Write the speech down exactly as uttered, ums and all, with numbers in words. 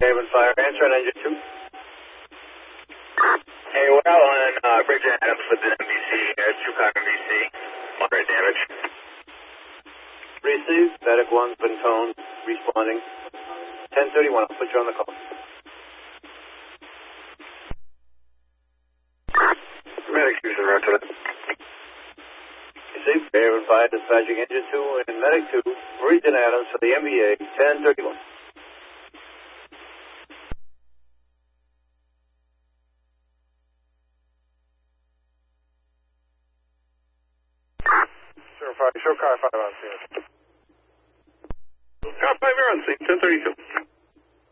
Haven Fire, answer on engine two. Hey, we're out on uh, Bridge Adams with the M B C, uh, two-car M B C. Moderate damage. Received. Medic one's been toned. Responding. ten thirty-one, I'll put you on the call. Medic two, the route to that. Received. Haven Fire, dispatching engine two and Medic two, Region Adams for the M B A, ten thirty-one. Show car five on scene. Car five, you're on scene, ten thirty-two.